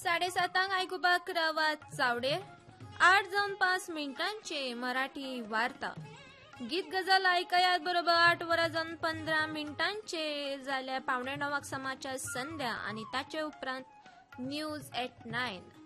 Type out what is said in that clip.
7:30 आयकुपाक रावात चावडे 8:05 मराठी वार्ता गीत गजाल ऐकयात बरोबर 8:15 जाल्यार 8:45 समाचार संध्या आणि ताचे उपरांत न्यूज एट 9